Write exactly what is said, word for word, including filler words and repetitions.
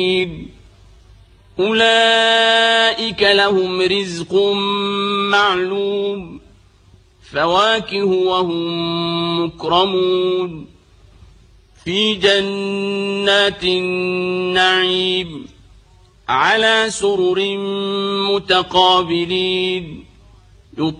أولئك لهم رزق معلوم فواكه وهم مكرمون في جنات النعيم على سرر متقابلين